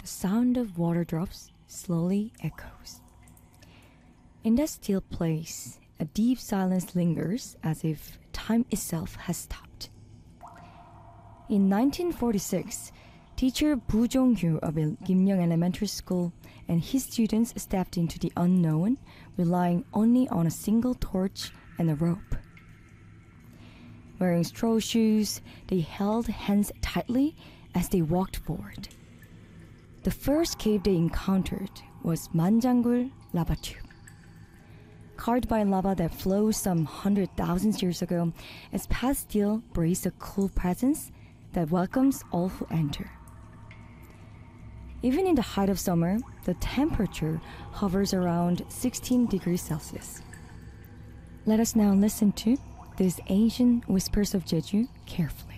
the sound of water drops slowly echoes. In that still place, a deep silence lingers as if time itself has stopped. In 1946, teacher Bu Jong-hyu of Gimyeong Elementary School and his students stepped into the unknown, relying only on a single torch and a rope. Wearing straw shoes, they held hands tightly as they walked forward. The first cave they encountered was Manjanggul lava tube. Carved by lava that flows some 100,000 years ago, its path still breathes a cool presence that welcomes all who enter. Even in the height of summer, the temperature hovers around 16 degrees Celsius. Let us now listen to these ancient whispers of Jeju carefully.